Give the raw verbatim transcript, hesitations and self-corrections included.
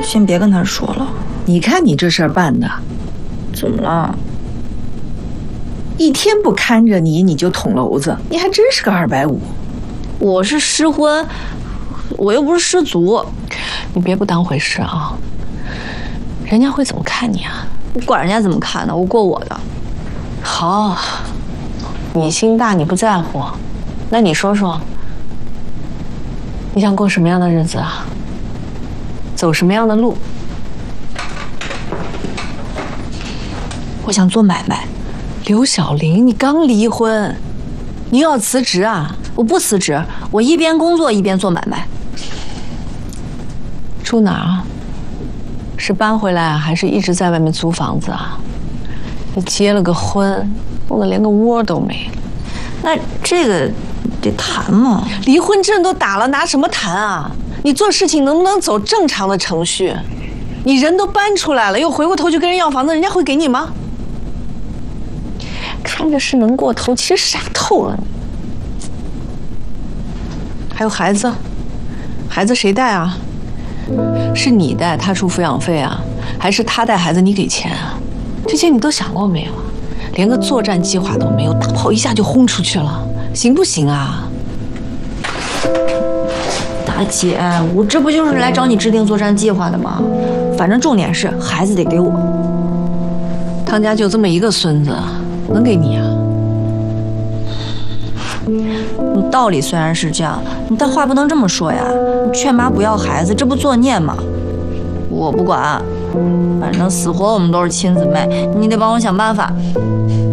先别跟他说了。 你看你这事儿办的， 怎么了？ 一天不看着你，你就捅娄子，你还真是个二百五。 我是失婚，我又不是失足。 你别不当回事啊！人家会怎么看你啊？ 我管人家怎么看呢？我过我的。 好，你心大，你不在乎。那你说说，你想过什么样的日子啊？走什么样的路？ 我想做买卖。 刘小玲，你刚离婚，你又要辞职啊？ 我不辞职，我一边工作一边做买卖。 住哪儿啊？是搬回来还是一直在外面租房子啊？你结了个婚，弄得连个窝都没。 那这个得谈嘛。 离婚证都打了，拿什么谈啊？你做事情能不能走正常的程序？你人都搬出来了，又回过头去跟人要房子，人家会给你吗？看着是能过头，其实傻透了。还有孩子，孩子谁带啊？是你带，他出抚养费啊，还是他带孩子你给钱啊？这些你都想过没有？连个作战计划都没有，大炮一下就轰出去了，行不行啊？ 大姐，我这不就是来找你制定作战计划的吗？反正重点是孩子得给我。 汤家就这么一个孙子，能给你啊？ 道理虽然是这样，但话不能这么说呀。劝妈不要孩子，这不作孽吗？我不管，反正死活我们都是亲姊妹，你得帮我想办法。